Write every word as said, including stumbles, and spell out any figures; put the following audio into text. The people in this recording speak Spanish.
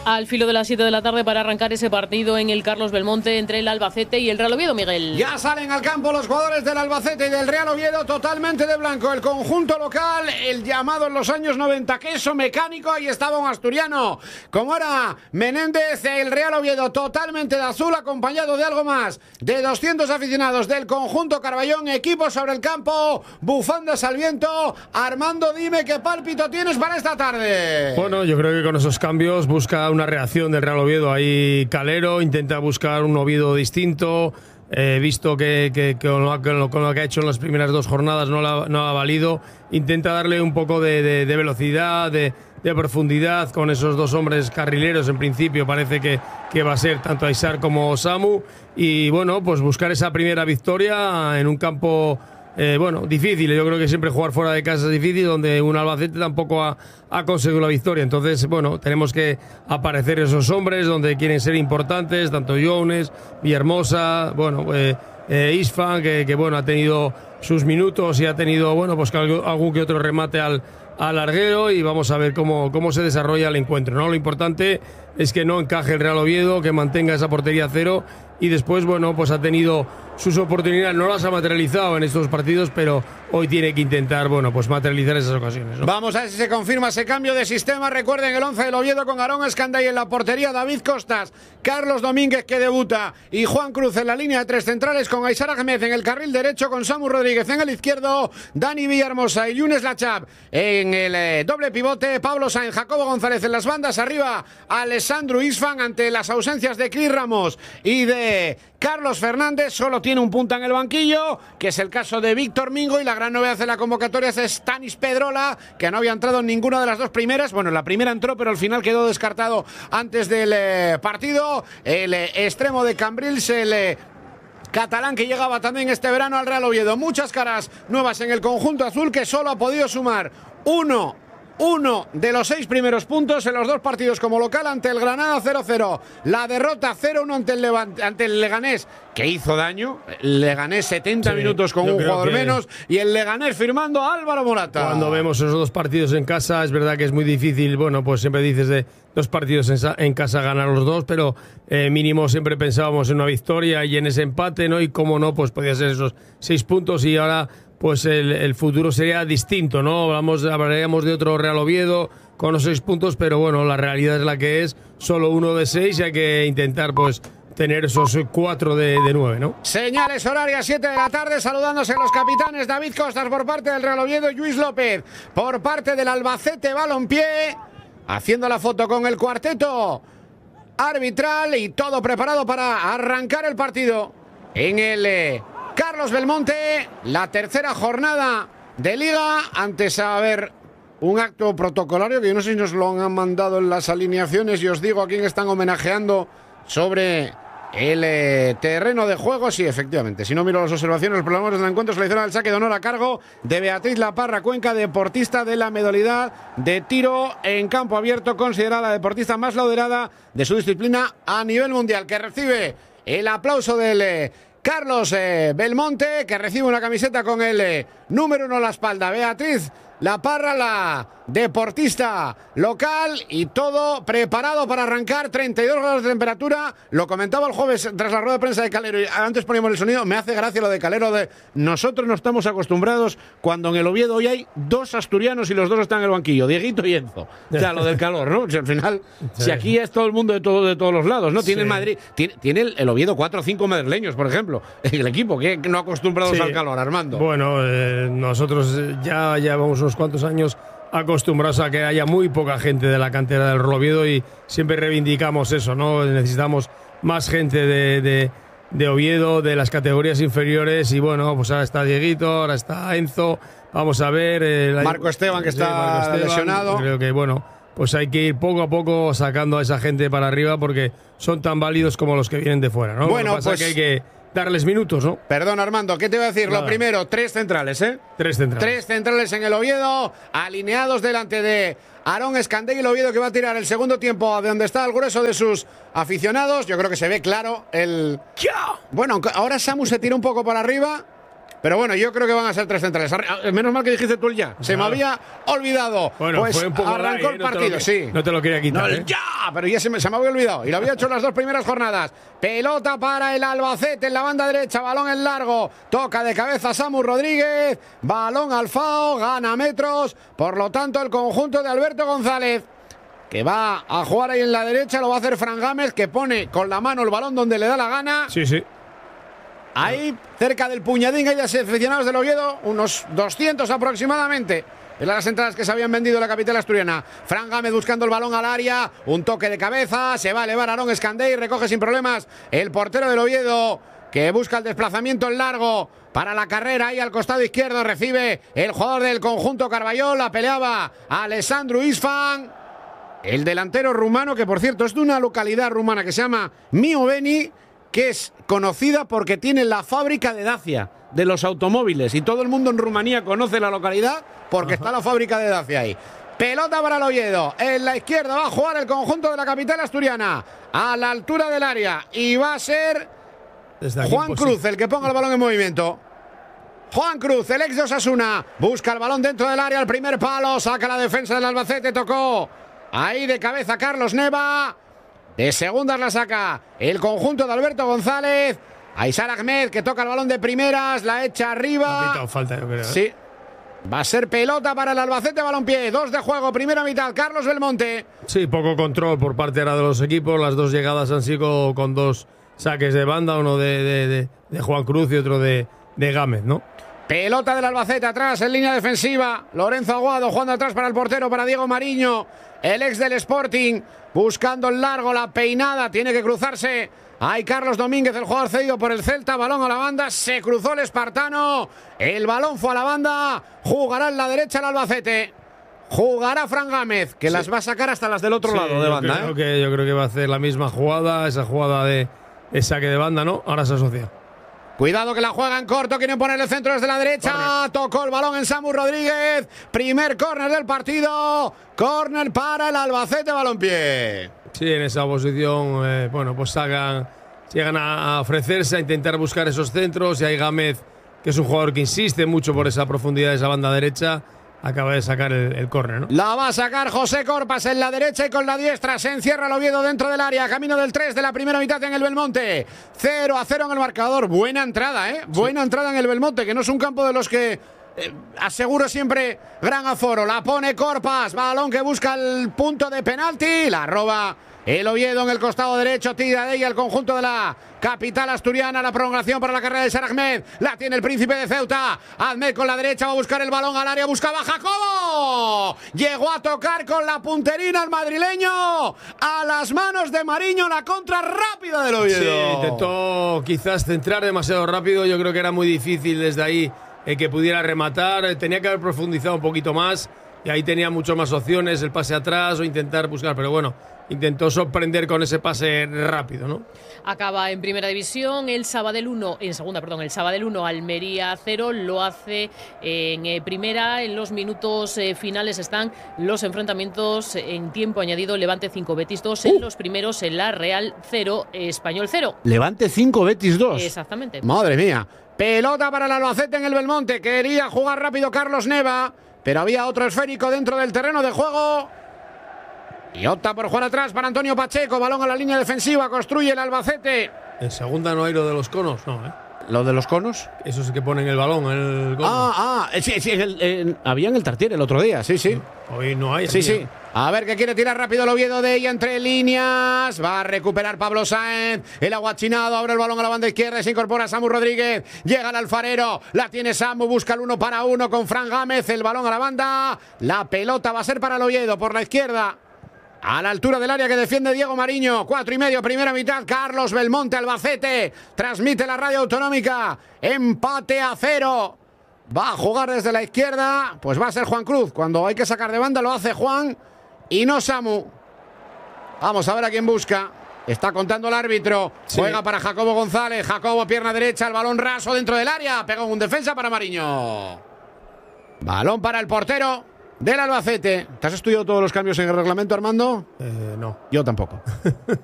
al filo de las siete de la tarde para arrancar ese partido en el Carlos Belmonte entre el Albacete y el Real Oviedo, Miguel. Ya salen al campo los jugadores del Albacete y del Real Oviedo totalmente de blanco. El conjunto local, el llamado en los años noventa queso mecánico, ahí estaba un asturiano. Como era Menéndez, el Real Oviedo totalmente de azul, acompañado de algo más de doscientos aficionados del conjunto Carballón, equipo sobre el campo, bufandas al viento. Armando, dime qué pálpito tienes para esta tarde. Bueno, yo creo que con esos cambios busca una reacción del Real Oviedo. Ahí Calero intenta buscar un Oviedo distinto. He eh, visto que, que, que con, lo, con, lo, con lo que ha hecho en las primeras dos jornadas no la, no ha valido. Intenta darle un poco de, de, de velocidad, de, de profundidad con esos dos hombres carrileros. En principio parece que, que va a ser tanto Aysar como Samu. Y bueno, pues buscar esa primera victoria en un campo Eh, bueno, difícil. Yo creo que siempre jugar fuera de casa es difícil, donde un Albacete tampoco ha, ha conseguido la victoria. Entonces, bueno, tenemos que aparecer esos hombres donde quieren ser importantes, tanto Jones, Villahermosa, bueno, eh, eh, Isfan, que, que bueno, ha tenido sus minutos y ha tenido, bueno, pues algún que otro remate al, al larguero, y vamos a ver cómo, cómo se desarrolla el encuentro, ¿no? Lo importante es que no encaje el Real Oviedo, que mantenga esa portería cero, y después, bueno, pues ha tenido sus oportunidades, no las ha materializado en estos partidos, pero hoy tiene que intentar, bueno, pues materializar esas ocasiones, ¿no? Vamos a ver si se confirma ese cambio de sistema. Recuerden el once del Oviedo con Aarón Escanday en la portería, David Costas, Carlos Domínguez, que debuta, y Juan Cruz en la línea de tres centrales, con Aysar Ahmed en el carril derecho, con Samu Rodríguez en el izquierdo, Dani Villahermosa y Yunes Lachab en el eh, doble pivote, Pablo Sainz, Jacobo González en las bandas, arriba Alessandro Isfan ante las ausencias de Cris Ramos y de Carlos Fernández. Solo tiene un punta en el banquillo, que es el caso de Víctor Mingo, y la gran novedad de la convocatoria es Stanis Pedrola, que no había entrado en ninguna de las dos primeras. Bueno, la primera entró, pero al final quedó descartado antes del eh, partido. El eh, extremo de Cambrils, el eh, catalán, que llegaba también este verano al Real Oviedo. Muchas caras nuevas en el conjunto azul, que solo ha podido sumar uno Uno de los seis primeros puntos en los dos partidos como local, ante el Granada cero cero, la derrota cero uno ante el, Levante, ante el Leganés, que hizo daño. El Leganés setenta sí, minutos con un jugador que menos, y el Leganés firmando a Álvaro Morata. Cuando vemos esos dos partidos en casa, es verdad que es muy difícil. Bueno, pues siempre dices de dos partidos en, en casa ganar los dos, pero eh, mínimo siempre pensábamos en una victoria y en ese empate, ¿no? Y cómo no, pues podía ser esos seis puntos, y ahora pues el, el futuro sería distinto, ¿no? Hablamos, hablaríamos de otro Real Oviedo con los seis puntos, pero bueno, la realidad es la que es, solo uno de seis, y hay que intentar pues tener esos cuatro de, de nueve, ¿no? Señales horarias, siete de la tarde, saludándose los capitanes. David Costas por parte del Real Oviedo, Luis López por parte del Albacete Balompié, haciendo la foto con el cuarteto arbitral, y todo preparado para arrancar el partido en el eh, Carlos Belmonte, la tercera jornada de Liga. Antes a ver un acto protocolario que yo no sé si nos lo han mandado en las alineaciones, y os digo a quién están homenajeando sobre el eh, terreno de juego. Sí, efectivamente, si no miro las observaciones, los programas del encuentro, selecciona el saque de honor a cargo de Beatriz La Parra Cuenca, deportista de la modalidad de tiro en campo abierto, considerada la deportista más laureada de su disciplina a nivel mundial, que recibe el aplauso del eh, Carlos eh, Belmonte, que recibe una camiseta con el eh, número uno a la espalda. Beatriz La Parra, la deportista local, y todo preparado para arrancar. treinta y dos grados de temperatura. Lo comentaba el jueves tras la rueda de prensa de Calero, y antes poníamos el sonido. Me hace gracia lo de Calero, de nosotros no estamos acostumbrados cuando en el Oviedo hoy hay dos asturianos y los dos están en el banquillo, Dieguito y Enzo. O sea, lo del calor, ¿no? O sea, al final, sí. Si aquí es todo el mundo de, todo, de todos los lados, ¿no? Tiene sí. el Madrid, tiene, tiene el, el Oviedo cuatro o cinco madrileños, por ejemplo, el equipo, que no acostumbrados sí. al calor, Armando. Bueno, eh, nosotros ya llevamos unos cuantos años acostumbrados a que haya muy poca gente de la cantera del Real Oviedo, y siempre reivindicamos eso, ¿no? Necesitamos más gente de, de, de Oviedo, de las categorías inferiores, y bueno, pues ahora está Dieguito, ahora está Enzo, vamos a ver. Eh, Marco Esteban, que está Marco Esteban, lesionado. Creo que, bueno, pues hay que ir poco a poco sacando a esa gente para arriba, porque son tan válidos como los que vienen de fuera, ¿no? Bueno, Lo que pasa pues es que hay que darles minutos, ¿no? Perdón, Armando, ¿qué te voy a decir? Nada. Lo primero, tres centrales, ¿eh? Tres centrales. Tres centrales en el Oviedo, alineados delante de Aarón Escanday, el Oviedo, que va a tirar el segundo tiempo de donde está el grueso de sus aficionados. Yo creo que se ve claro el... Bueno, ahora Samu se tira un poco para arriba. Pero bueno, yo creo que van a ser tres centrales. Menos mal que dijiste tú el ya. Se claro. me había olvidado. Bueno, pues fue un poco arrancó ahí, el no partido, que, sí. No te lo quería quitar. No, ¿eh? Ya, pero ya se me, se me había olvidado. Y lo había hecho en las dos primeras jornadas. Pelota para el Albacete en la banda derecha. Balón en largo. Toca de cabeza Samu Rodríguez. Balón al Fao. Gana metros. Por lo tanto, el conjunto de Alberto González, que va a jugar ahí en la derecha, lo va a hacer Fran Gámez, que pone con la mano el balón donde le da la gana. Sí, sí. Ahí, cerca del puñadín, hay aficionados del Oviedo, unos doscientos aproximadamente. De las entradas que se habían vendido en la capital asturiana. Fran Gámez buscando el balón al área. Un toque de cabeza. Se va a elevar Aarón Escandey. Recoge sin problemas el portero del Oviedo, que busca el desplazamiento en largo para la carrera. Ahí al costado izquierdo recibe el jugador del conjunto Carballol. La peleaba Alessandro Isfan, el delantero rumano, que por cierto es de una localidad rumana que se llama Mioveni, que es conocida porque tiene la fábrica de Dacia, de los automóviles, y todo el mundo en Rumanía conoce la localidad porque Ajá. está la fábrica de Dacia ahí. Pelota para el Oviedo, en la izquierda va a jugar el conjunto de la capital asturiana, a la altura del área, y va a ser Juan imposible. Cruz el que ponga el balón en movimiento. Juan Cruz, el ex de Osasuna, busca el balón dentro del área, el primer palo, saca la defensa del Albacete, tocó ahí de cabeza Carlos Neva. De segundas la saca el conjunto de Alberto González. Aysar Ahmed, que toca el balón de primeras, la echa arriba. Ha pitado falta, yo creo. ¿eh? Sí. Va a ser pelota para el Albacete Balompié. Dos de juego, primera mitad. Carlos Belmonte. Sí, poco control por parte ahora de los equipos. Las dos llegadas han sido con dos saques de banda, uno de, de, de, de Juan Cruz y otro de, de Gámez, ¿no? Pelota del Albacete atrás en línea defensiva. Lorenzo Aguado jugando atrás para el portero, para Diego Mariño, el ex del Sporting, buscando el largo, la peinada, tiene que cruzarse. Hay Carlos Domínguez, el jugador cedido por el Celta, balón a la banda, se cruzó el espartano, el balón fue a la banda, jugará en la derecha el Albacete. Jugará Fran Gámez, que sí. las va a sacar hasta las del otro sí, lado de banda. Creo ¿eh? que, yo creo que va a hacer la misma jugada, esa jugada de, de saque de banda, ¿no? Ahora se asocia. Cuidado que la juega en corto, quieren poner el centro desde la derecha. Corner. Tocó el balón en Samu Rodríguez. Primer córner del partido. Córner para el Albacete Balompié. Sí, en esa posición, eh, bueno, pues hagan, llegan a ofrecerse, a intentar buscar esos centros. Y hay Gámez, que es un jugador que insiste mucho por esa profundidad de esa banda derecha. Acaba de sacar el, el córner, ¿no? La va a sacar José Corpas en la derecha y con la diestra. Se encierra el Oviedo dentro del área. Camino del tres de la primera mitad en el Belmonte. cero a cero en el marcador. Buena entrada, ¿eh? Buena sí. entrada en el Belmonte, que no es un campo de los que eh, aseguro siempre gran aforo. La pone Corpas. Balón que busca el punto de penalti. La roba el Oviedo en el costado derecho. Tira de ella el conjunto de la capital asturiana. La prolongación para la carrera de Aysar Ahmed. La tiene el príncipe de Ceuta. Ahmed con la derecha va a buscar el balón al área. Buscaba Jacobo. Llegó a tocar con la punterina al madrileño. A las manos de Mariño. La contra rápida del Oviedo. Sí, intentó quizás centrar demasiado rápido. Yo creo que era muy difícil desde ahí eh, que pudiera rematar. Tenía que haber profundizado un poquito más. Y ahí tenía mucho más opciones. El pase atrás o intentar buscar. Pero bueno, intentó sorprender con ese pase rápido, ¿no? Acaba en primera división el Sabadell uno, en segunda, perdón, el Sabadell uno, Almería cero, lo hace en eh, primera. En los minutos eh, finales están los enfrentamientos en tiempo añadido. Levante cinco, Betis dos, uh. en los primeros en la Real cero, Español cero. Levante cinco, Betis dos. Exactamente. Madre mía. Pelota para el Albacete en el Belmonte. Quería jugar rápido Carlos Neva, pero había otro esférico dentro del terreno de juego. Y opta por jugar atrás para Antonio Pacheco. Balón a la línea defensiva. Construye el Albacete. En segunda no hay lo de los conos, no, ¿eh? ¿Lo de los conos? Eso es que ponen el balón en el cono. Ah, ah, sí, sí, el, el, había en el Tartiere el otro día, sí, sí. Hoy no hay. Sí, sí. A ver que quiere tirar rápido el Oviedo de ella entre líneas. Va a recuperar Pablo Sáenz. El aguachinado abre el balón a la banda izquierda y se incorpora Samu Rodríguez. Llega el Alfarero. La tiene Samu. Busca el uno para uno con Fran Gámez. El balón a la banda. La pelota va a ser para el Oviedo por la izquierda. A la altura del área que defiende Diego Mariño. Cuatro y medio, primera mitad. Carlos Belmonte, Albacete. Transmite la radio autonómica. Empate a cero. Va a jugar desde la izquierda. Pues va a ser Juan Cruz. Cuando hay que sacar de banda lo hace Juan y no Samu. Vamos a ver a quién busca. Está contando el árbitro. Sí. Juega para Jacobo González. Jacobo, pierna derecha. El balón raso dentro del área. Pegó un defensa para Mariño. Balón para el portero del Albacete. ¿Te has estudiado todos los cambios en el reglamento, Armando? Eh, no. Yo tampoco.